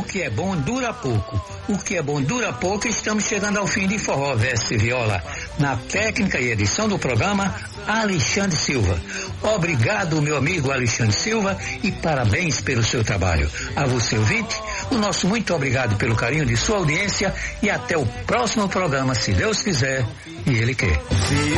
que é bom dura pouco. O que é bom dura pouco. Estamos chegando ao fim de Forró Verso e Viola. Na técnica e edição do programa, Alexandre Silva. Obrigado, meu amigo Alexandre Silva, e parabéns pelo seu trabalho. A você, ouvinte, o nosso muito obrigado pelo carinho de sua audiência e até o próximo programa, se Deus quiser e Ele quer.